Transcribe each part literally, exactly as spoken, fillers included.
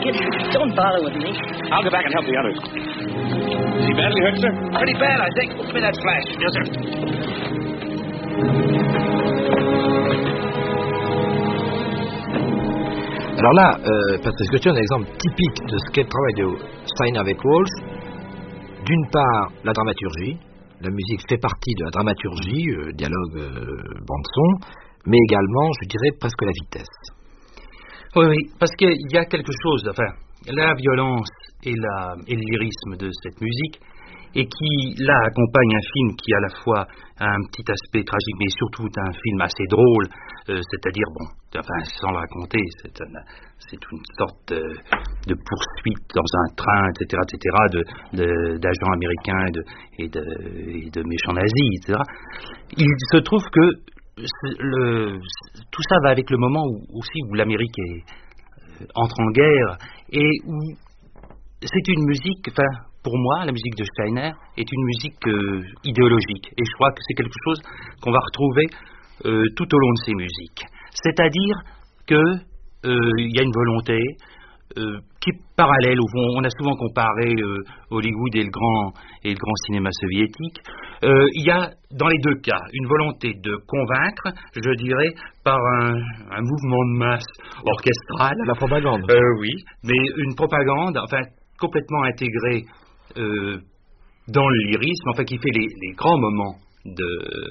kid. Don't bother with me. I'll go back and help the others. Is he badly hurt, sir? Pretty bad, I think. Give me that flash. Yes, sir. Alors là, euh, Patrice Gauthier, un exemple typique de ce qu'est le travail de Steiner avec Walsh. D'une part, la dramaturgie. La musique fait partie de la dramaturgie, euh, dialogue, euh, bande-son, mais également, je dirais, presque la vitesse. Oui, oui, parce qu'il y a quelque chose, enfin, la violence et, la, et le lyrisme de cette musique, et qui, là, accompagne un film qui, à la fois, a un petit aspect tragique, mais surtout un film assez drôle, euh, c'est-à-dire, bon, enfin, sans le raconter, c'est, un, c'est une sorte de, de poursuite dans un train, et cetera, et cetera, de, de, d'agents américains et de, et, de, et de méchants nazis, et cetera. Il se trouve que le, tout ça va avec le moment où, aussi où l'Amérique est, euh, entre en guerre, et où c'est une musique, enfin, pour moi, la musique de Steiner est une musique euh, idéologique. Et je crois que c'est quelque chose qu'on va retrouver euh, tout au long de ces musiques. C'est-à-dire qu'il euh, y a une volonté euh, qui est parallèle. Au fond, on a souvent comparé euh, Hollywood et le grand, et le grand cinéma soviétique. Euh, il y a, dans les deux cas, une volonté de convaincre, je dirais, par un, un mouvement de masse orchestral. La propagande. Euh, oui, mais une propagande, enfin, complètement intégrée Euh, dans le lyrisme, enfin qui fait les, les grands moments de,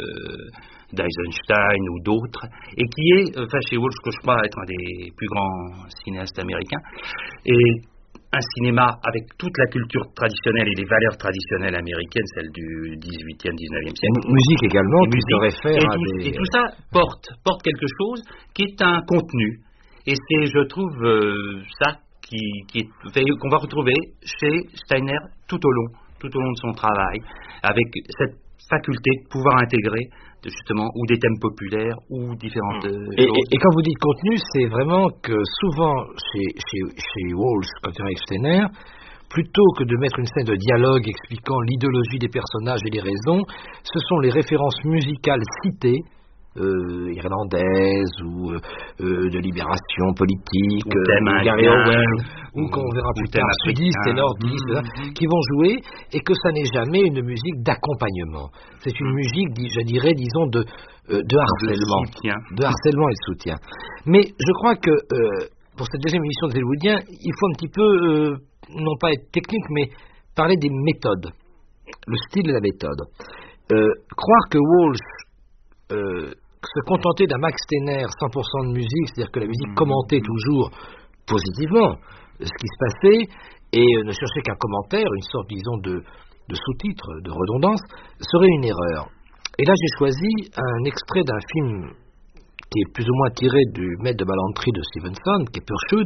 d'Eisenstein ou d'autres, et qui est, enfin chez Walsh, que je crois être un des plus grands cinéastes américains, et un cinéma avec toute la culture traditionnelle et les valeurs traditionnelles américaines, celles du dix-huitième, dix-neuvième siècle. M- musique également, qui se réfère et à tout, des... Et tout ça porte, porte quelque chose qui est un contenu, et c'est, je trouve, euh, ça Qui, qui est, qu'on va retrouver chez Steiner tout au long, tout au long de son travail, avec cette faculté de pouvoir intégrer de, justement ou des thèmes populaires ou différentes et, et, et quand vous dites contenu, c'est vraiment que souvent chez, chez, chez Walsh, quand il y a avec Steiner, plutôt que de mettre une scène de dialogue expliquant l'idéologie des personnages et les raisons, ce sont les références musicales citées, Euh, irlandaise ou euh, de libération politique, ou thème euh, Gary Owen, ou qu'on verra plus tard sudiste et nordiste, mmh. qui vont jouer, et que ça n'est jamais une musique d'accompagnement. C'est une mmh. musique, je dirais, disons, de, euh, de harcèlement. De, de harcèlement et de soutien. Mais je crois que euh, pour cette deuxième émission des Hollywoodiens, il faut un petit peu, euh, non pas être technique, mais parler des méthodes. Le style et la méthode. Euh, croire que Walsh euh, se contenter d'un Max Steiner cent pour cent de musique, c'est-à-dire que la musique commentait toujours positivement ce qui se passait, et euh, ne chercher qu'un commentaire, une sorte, disons, de, de sous-titre, de redondance, serait une erreur. Et là, j'ai choisi un extrait d'un film qui est plus ou moins tiré du Maître de Ballantyre de Stevenson, qui est Pursued,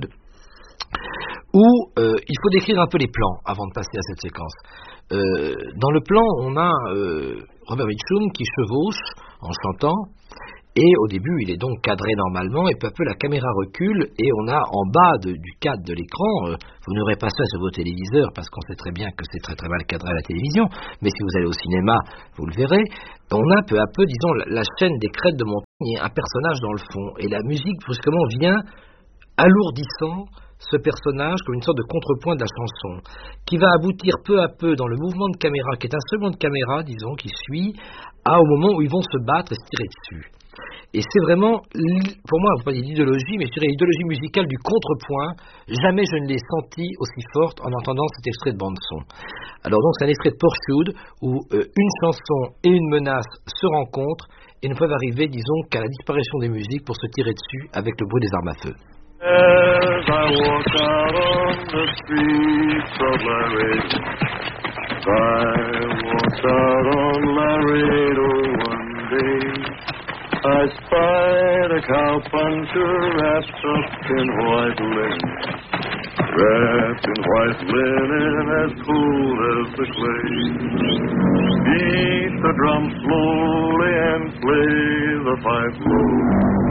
où euh, il faut décrire un peu les plans avant de passer à cette séquence. Euh, dans le plan, on a euh, Robert Mitchum qui chevauche en chantant, et au début il est donc cadré normalement, et peu à peu la caméra recule, et on a en bas de, du cadre de l'écran, euh, vous n'aurez pas ça sur vos téléviseurs parce qu'on sait très bien que c'est très très mal cadré à la télévision, mais si vous allez au cinéma vous le verrez, on a peu à peu, disons, la, la chaîne des crêtes de montagne et un personnage dans le fond, et la musique brusquement vient alourdissant ce personnage comme une sorte de contrepoint de la chanson, qui va aboutir peu à peu dans le mouvement de caméra, qui est un second de caméra, disons, qui suit, à, au moment où ils vont se battre et se tirer dessus. Et c'est vraiment, pour moi, on ne peut pas dire l'idéologie, mais je dirais l'idéologie musicale du contrepoint. Jamais je ne l'ai senti aussi forte en entendant cet extrait de bande-son. Alors donc, c'est un extrait de Pursued, où euh, une chanson et une menace se rencontrent et ne peuvent arriver, disons, qu'à la disparition des musiques pour se tirer dessus avec le bruit des armes à feu. As I walk out on the streets of Laredo, I walked out on Laredo one day. I spied a cowpuncher wrapped up in white linen, wrapped in white linen as cool as the clay. Beat the drum slowly and play the fife low.